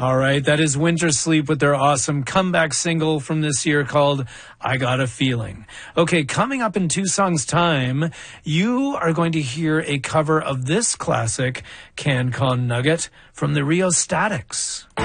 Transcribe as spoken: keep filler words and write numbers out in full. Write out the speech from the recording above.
All right, that is Winter Sleep with their awesome comeback single from this year called I Got a Feeling. Okay, coming up in two songs' time, you are going to hear a cover of this classic, Can Con Nugget, from the Rio Statics.